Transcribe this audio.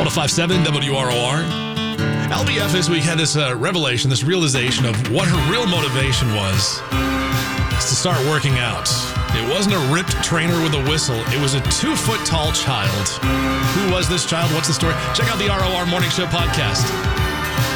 1057 WROR. LBF this week had this revelation, this realization of what her real motivation was to start working out. It wasn't a ripped trainer with a whistle. It was a 2-foot tall child. Who was this child? What's the story? Check out the ROR Morning Show podcast.